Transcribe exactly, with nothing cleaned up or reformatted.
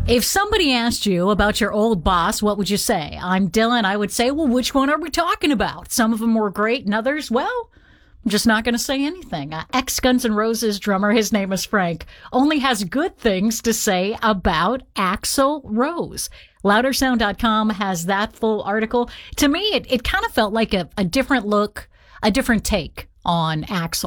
If somebody asked you about your old boss, what would you say? I'm Dylan. I would say, well, which one are we talking about? Some of them were great and others, well, I'm just not going to say anything. Uh, Ex-Guns N' Roses drummer, his name is Frank, only has good things to say about Axl Rose. louder sound dot com has that full article. To me, it, it kind of felt like a, a different look, a different take on Axl.